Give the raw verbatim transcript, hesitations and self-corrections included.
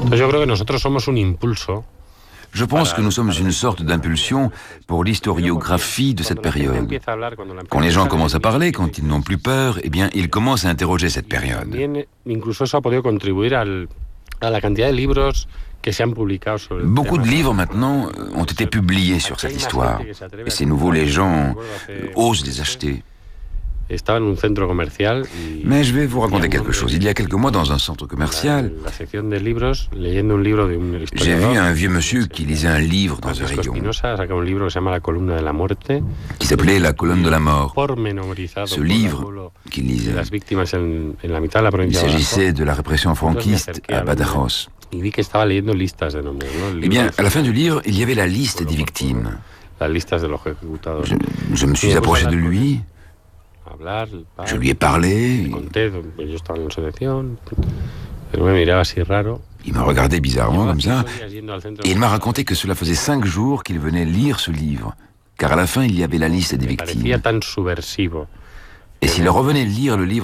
Yo creo que nosotros somos un impulso. Je pense que nous sommes une sorte d'impulsion pour l'historiographie de cette période. Quand les gens commencent à parler, quand ils n'ont plus peur, eh bien, ils commencent à interroger cette période. Beaucoup de livres maintenant ont été publiés sur cette histoire. Et c'est nouveau, les gens osent les acheter. Mais je vais vous raconter quelque chose. Il y a quelques mois, dans un centre commercial, j'ai vu un vieux monsieur qui lisait un livre dans un rayon, qui s'appelait La colonne de la mort. Ce livre qu'il lisait, il s'agissait de la répression franquiste à Badajoz. Eh bien, à la fin du livre, il y avait la liste des victimes. Je, je me suis approché de lui. Je lui ai parlé. Il m'a regardé bizarrement comme ça. Et il m'a raconté que cela faisait cinq jours qu'il venait lire ce livre. Car à la fin, il y avait la liste des victimes. Et s'il revenait lire le livre